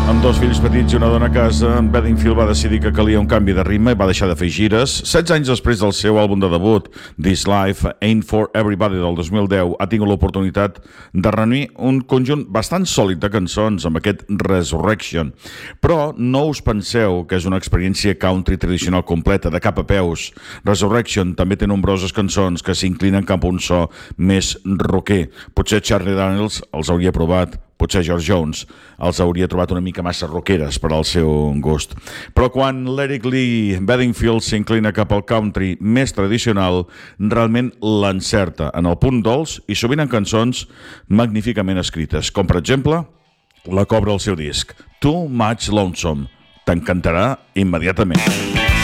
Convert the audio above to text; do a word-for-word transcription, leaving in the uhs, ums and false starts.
Amb dos fills petits i una dona a casa, en Bedingfield va decidir que calia un canvi de ritme i va deixar de fer gires. setze anys després del seu àlbum de debut, This Life Ain't For Everybody del dos mil deu, ha tingut l'oportunitat de reunir un conjunt bastant sòlid de cançons amb aquest Resurrection. Però no us penseu que és una experiència country tradicional completa, de cap a peus. Resurrection també té nombroses cançons que s'inclinen cap a un so més rocker. Potser Charlie Daniels els hauria provat, potser George Jones els hauria trobat una mica massa rockeres per al seu gust. Però quan lyrically Bedingfield s'inclina cap al country més tradicional, realment l'encerta en el punt dolç i sovint en cançons magníficament escrites, com per exemple la cobra al seu disc, Too Much Lonesome. T'encantarà immediatament.